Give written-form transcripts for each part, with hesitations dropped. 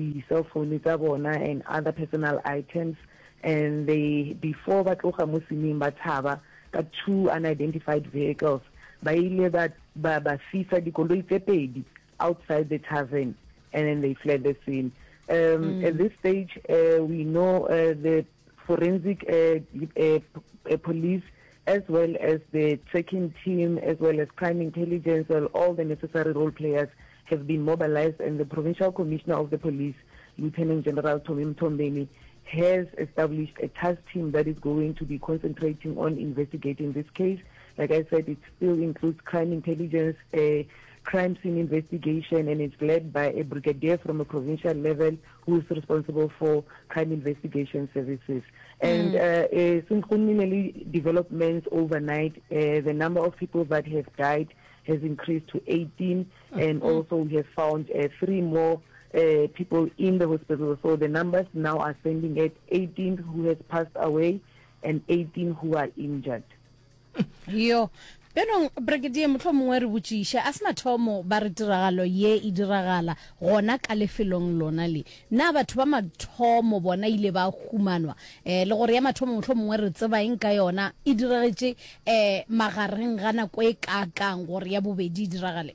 the cell phone tsa bona and other personal items, and they, before ba tloga mo sineng ba tshaba ka 2 unidentified vehicles, ba ile ba fisa dikoloi tse pedi outside the tavern, and then they fled the scene. At this stage, we know the forensic police, as well as the tracking team, as well as crime intelligence, and all the necessary role players have been mobilized, and the Provincial Commissioner of the Police, Lieutenant General Tommy Mtombeni, has established a task team that is going to be concentrating on investigating this case. Like I said, it still includes crime intelligence, crime scene investigation, and it's led by a brigadier from a provincial level who is responsible for crime investigation services. And since developments overnight, the number of people that have died has increased to 18, and also we have found 3 more people in the hospital. So the numbers now are standing at 18 who has passed away and 18 who are injured. Yo, pero brigadier motho mongwe re botsisha a se mathomo ba re tiragalo ye e diragala gona ka lefelong lona le na batho ba mathomo bona ile ba humanwa le gore ya mathomo motho mongwe re tseba eng ka yona e diragetse magareng gana ko e kakang gore ya bobedi diragale.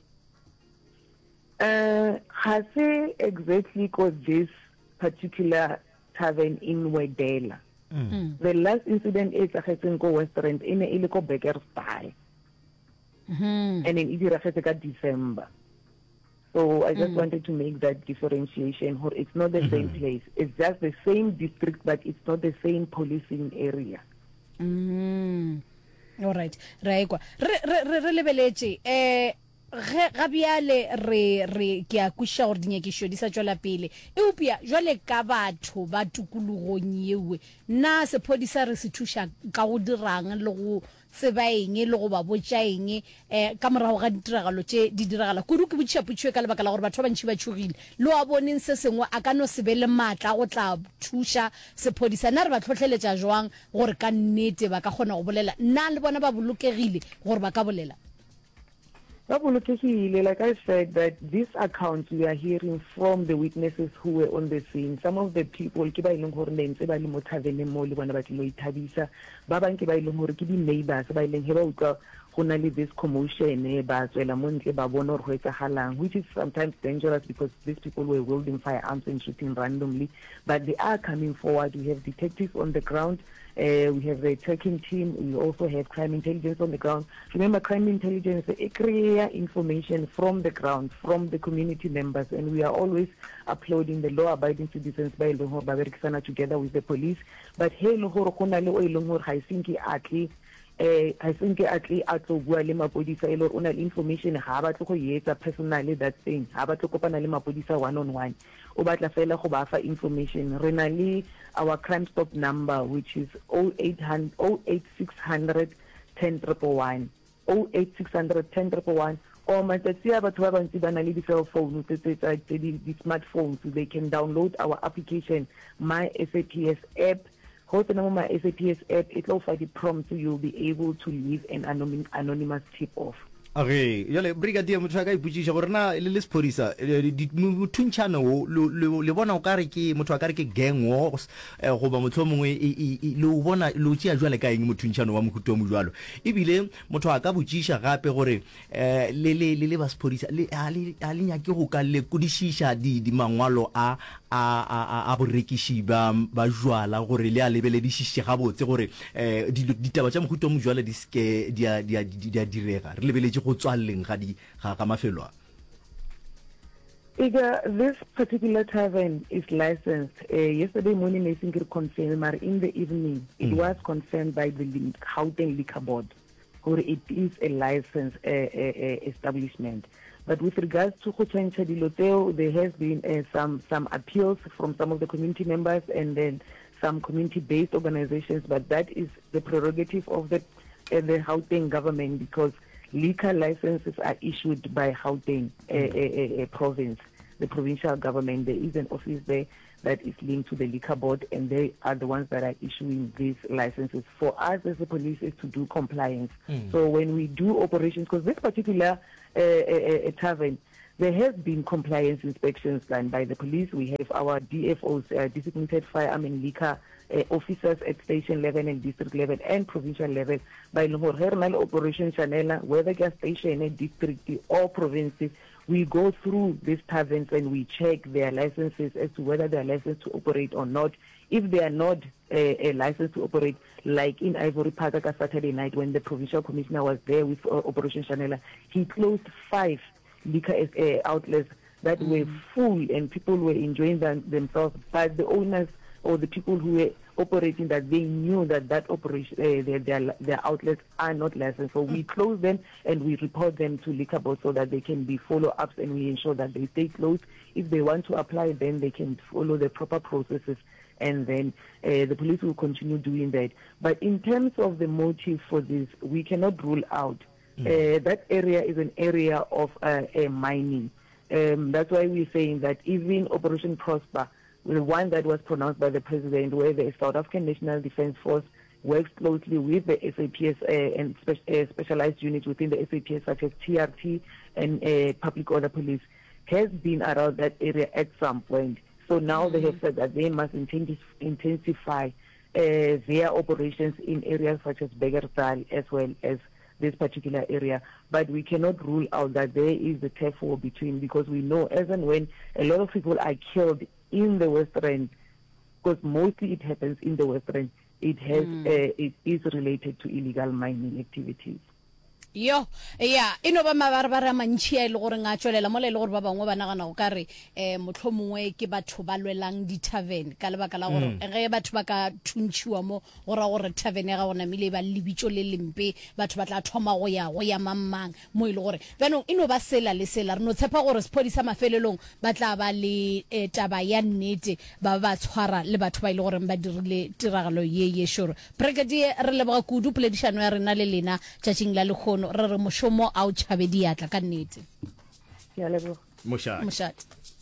Has exactly cause this particular tavern in Wedela. The last incident is a go Western in a illegal Baker's Style. And then it is December. So I just wanted to make that differentiation. It's not the same place. It's just the same district, but it's not the same policing area. All right. Raikwa. Re lebeletse gabiale re ke a kwisha gore dinyekisho di sa tswela pele eupia jwale ka batho ba tukulugong yewe na sepodisa re se thusha ka go dirang le go tsebaeng le go ba botsa eng ka morago ga ditiragalo tse di diragala kudu ke botšhapotšwe ka lebaka la gore batho ba bantši ba tshogile le wa boneng se sengwe a ka no se be le matla go tla thusha sepodisa na re ba tlhotlheletša jwang gore ka nnete ba ka kgona go bolela na le bona ba bolokegile gore ba ka bolela. Like I said, that this account we are hearing from the witnesses who were on the scene. Some of the people, ke ba ileng gore lentse ba le mo tavern mo le bona ba tlilo ithabisa ba bang ke ba ileng gore ke di neighbors ba ileng he ba utlwa go na le this commotion ba tswela mo ntle ba bona gore go etsagalang, which is sometimes dangerous because these people were wielding firearms and shooting randomly, but they are coming forward. We have detectives on the ground. We have the tracking team. We also have crime intelligence on the ground. Remember, crime intelligence clear information from the ground, from the community members, and we are always uploading the law-abiding citizens by together with the police. But hey, I think actually a tlo bua le mapodisa e le ona information ha ba tlo go yetsa personally that thing ha ba tlo kopana le mapodisa one on one o batla fela go ba fa information. Re na le our crime stop number, which is 08600 10111 08600 10111 or matsatsi a batho ba bantsi ba na le di-cell phone tse di smartphones. They can download our application, my SAPS app. Host my SAPS app, it will find the prompt, so you'll be able to leave an anonymous tip off. Okay, yale brigadier motho ka iputsisha gore na le sepodisa mothuntshano le bona o kare ke motho a kare ke gang wars go ba motho mongwe le o bona lo tsia jwale ka eng mothuntshano wa mokuto mo jwalo ebile motho a ka botsisha gape gore le ba sepodisa le a le nya ke go ka le kudishisha di mangwalo a borekishi ba jwala gore le a lebele di shishe ga botse gore ditaba tsa mokuto mo jwala di ske dia direga re lebele go tswalleng ga mafelo a. This particular tavern is licensed. Yesterday morning, I think it confirmed, but in the evening, it was confirmed by the Gauteng Liquor Board, or it is a licensed establishment. But with regards to Khotsencha Diloteo, there has been some appeals from some of the community members and then some community-based organizations, but that is the prerogative of the Gauteng government, because liquor licenses are issued by Gauteng province, the provincial government. There is an office there that is linked to the liquor board, and they are the ones that are issuing these licenses. For us as the police is to do compliance. So when we do operations, because this particular tavern, there have been compliance inspections done by the police. We have our DFOs, designated firearm and liquor officers at station level and district level and provincial level. By the Operation Chanela, whether it's station, district or province, we go through these taverns and we check their licenses as to whether they are licensed to operate or not. If they are not a license to operate, like in Ivory Park Saturday night when the provincial commissioner was there with Operation Chanela, he closed 5 liquor outlets that were full and people were enjoying themselves, but the owners or the people who were operating that, they knew that operation their outlets are not licensed. So we close them and we report them to liquor board so that they can be follow-ups and we ensure that they stay closed. If they want to apply, then they can follow the proper processes, and then the police will continue doing that. But in terms of the motive for this, we cannot rule out. That area is an area of mining. That's why we're saying that even Operation Prosper, the one that was pronounced by the president, where the South African National Defence Force works closely with the SAPS and specialized units within the SAPS such as TRT and public order police, has been around that area at some point. So now they have said that they must intensify their operations in areas such as Begerdal as well as this particular area. But we cannot rule out that there is a turf war between, because we know as and when a lot of people are killed in the Western, because mostly it happens in the Western, it has it is related to illegal mining activities. Yo ino ba mabarabara mantšhi a ile gore nga tšwelela mo le gore ba bangwe ba nagana go kare motlhomongwe ke batho ba lwelang di-tavern ka lebaka la gore ge batho ba ka thuntšhiwa mo go ra gore tavern ya ga gona mile ba lebitso le lempe, batho ba tla thoma go ya mammang mo ile gore banong ino ba sela le sela re no tshepa gore sepodisa mafelelong ba tla ba le taba ya nnete ba ba tshwara le batho ba ile gore ba dirile tiragalo ye sure. Brigadier re leboga kudu poledišano ya rena le lena tšatšing la lekgono re re mošomo a o tšhabe diatla ka nnete. Ke a leboga. Mošate.